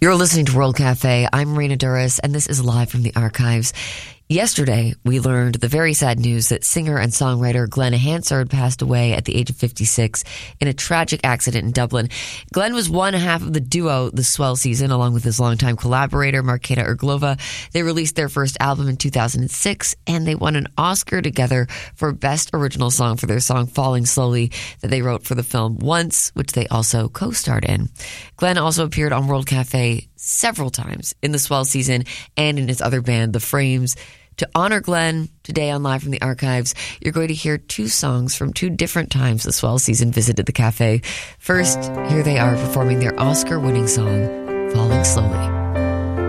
You're listening to World Cafe. I'm Raina Duras, and this is live from the archives. Yesterday, we learned the very sad news that singer and songwriter Glen Hansard passed away at the age of 56 in a tragic accident in Dublin. Glen was one half of the duo The Swell Season, along with his longtime collaborator, Marketa Irglova. They released their first album in 2006, and they won an Oscar together for Best Original Song for their song Falling Slowly that they wrote for the film Once, which they also co-starred in. Glen also appeared on World Cafe several times in The Swell Season and in his other band, The Frames. To honor Glen, today on Live from the Archives, you're going to hear two songs from two different times The Swell Season visited the cafe. First, here they are performing their Oscar-winning song, Falling Slowly.